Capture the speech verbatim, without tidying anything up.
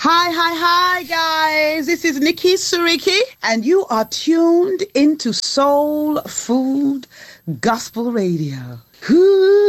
Hi, hi, hi, guys. This is Nikki Suriki, and you are tuned into Soul Food Gospel Radio. Whoo!